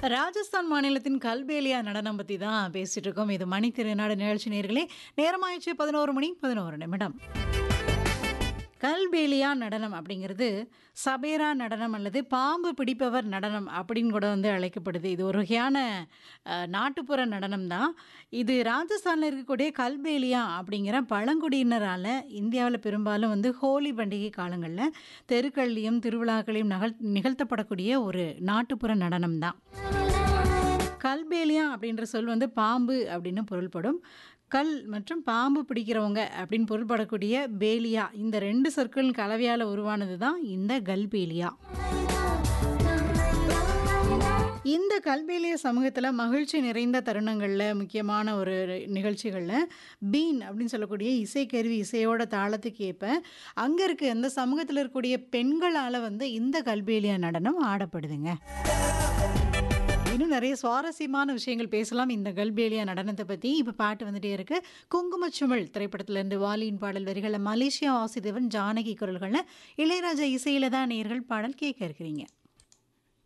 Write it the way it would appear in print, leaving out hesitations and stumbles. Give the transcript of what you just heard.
ராஜஸ்தான் மாநிலத்தின் கல்பேலியா நடனம் பத்தி தான் பேசிட்டு இருக்கோம். இது மணித்திருநாடு நிகழ்ச்சி நேயர்களே. நேரமாயிடுச்சு 11 மணி 11 நிமிடம். கல்பேலியா நடனம் அப்படிங்கிறது சபேரா நடனம் அல்லது பாம்பு பிடிப்பவர் நடனம் அப்படின்னு கூட வந்து அழைக்கப்படுது. இது ஒரு வகையான நாட்டுப்புற நடனம் தான். இது ராஜஸ்தானில் இருக்கக்கூடிய கல்பேலியா அப்படிங்கிற பழங்குடியினரால் இந்தியாவில் பெரும்பாலும் வந்து ஹோலி பண்டிகை காலங்களில் தெருக்கள்லையும் திருவிழாக்களையும் நிகழ்த்தப்படக்கூடிய ஒரு நாட்டுப்புற நடனம் தான். கல்பேலியா அப்படின்ற சொல் வந்து பாம்பு அப்படின்னு பொருள்படும். கல் மற்றும் பாம்பு பிடிக்கிறவங்க அப்படின்னு பொருள்படக்கூடிய பேலியா இந்த 2 சொற்களின் கலவையால் உருவானது தான் இந்த கல்பேலியா. இந்த கல்பேலிய சமூகத்தில் மகிழ்ச்சி நிறைந்த தருணங்களில் முக்கியமான ஒரு நிகழ்ச்சிகளில் பீன் அப்படின்னு சொல்லக்கூடிய இசைக்கருவி இசையோட தாளத்துக்கு ஏற்ப அங்கே இருக்க அந்த சமூகத்தில் இருக்கக்கூடிய பெண்களால் வந்து இந்த கல்பேலியா நடனம் ஆடப்படுதுங்க. இன்னும் நிறைய சுவாரஸ்யமான விஷயங்கள் பேசலாம் இந்த கல்பேலியா நடனத்தை பற்றி. இப்போ பாட்டு வந்துட்டே இருக்கு. குங்குமச்சுமிழ் திரைப்படத்திலிருந்து வாலியின் பாடல் வரிகளை மலேசியா வாசுதேவன் ஜானகி குரல்களில் இளையராஜா இசையில தான் நேயர்கள் பாடல் கேட்க இருக்கிறீங்க.